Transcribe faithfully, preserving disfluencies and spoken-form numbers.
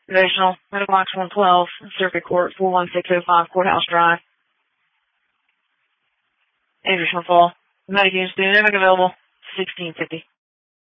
Divisional, Medical Box one twelve, Circuit Court, four one six oh five, Courthouse Drive. Adrian Fall. Medic units dynamic available, sixteen fifty.